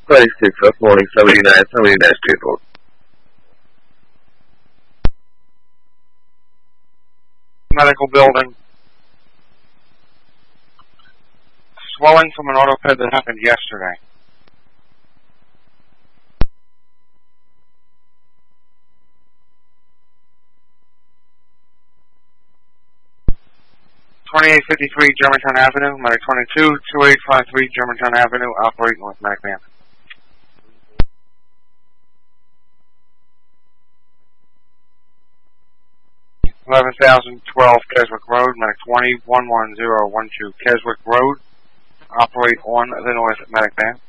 26 West Morning, 79 Street Road. Medical building. Swelling from an autoped that happened yesterday. (2853) Germantown Avenue, Medic 22, 2853 Germantown Avenue, operating with Medic Van. 11,012 Keswick Road, Medic 20, 11012 Keswick Road, operate on the North Medic Van.